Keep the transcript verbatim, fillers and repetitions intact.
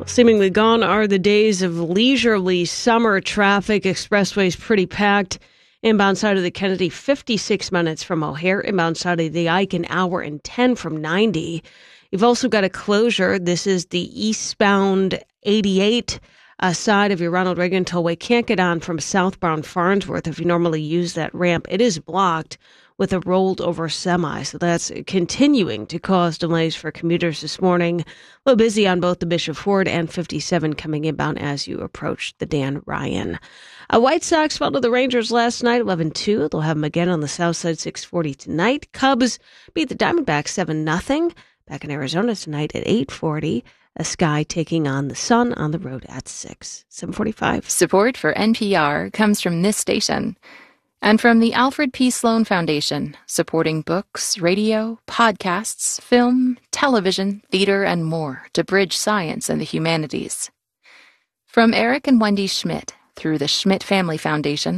Seemingly gone are the days of leisurely summer traffic. Expressways pretty packed. Inbound side of the Kennedy, fifty-six minutes from O'Hare. Inbound side of the Ike, an hour and ten from ninety. You've also got a closure. This is the eastbound eighty-eight uh, side of your Ronald Reagan Tollway. Can't get on from southbound Farnsworth if you normally use that ramp. It is blocked with a rolled over semi. So that's continuing to cause delays for commuters this morning. A little busy on both the Bishop Ford and fifty-seven coming inbound as you approach the Dan Ryan. Uh, White Sox fell to the Rangers last night, eleven two. They'll have them again on the south side, six forty tonight. Cubs beat the Diamondbacks seven nothing. Back in Arizona tonight at eight forty. A Sky taking on the Sun on the road at six. seven forty-five. Support for N P R comes from this station and from the Alfred P. Sloan Foundation, supporting books, radio, podcasts, film, television, theater, and more to bridge science and the humanities. From Eric and Wendy Schmidt through the Schmidt Family Foundation,